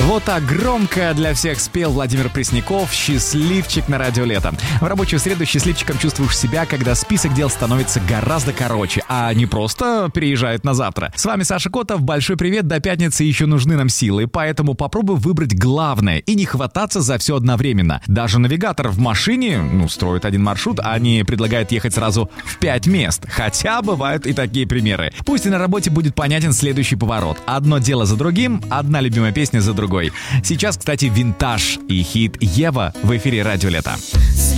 Вот так громко для всех спел Владимир Пресняков «Счастливчик» на радио Лето. В рабочую среду счастливчиком чувствуешь себя, когда список дел становится гораздо короче, а не просто переезжает на завтра. С вами Саша Котов, большой привет, до пятницы еще нужны нам силы, поэтому попробуй выбрать главное и не хвататься за все одновременно. Даже навигатор в машине, строит один маршрут, а не предлагает ехать сразу в 5 мест. Хотя бывают и такие примеры. Пусть и на работе будет понятен следующий поворот. Одно дело за другим, одна любимая песня за другой. Сейчас, кстати, винтаж и хит «Ева» в эфире «Радио Лето».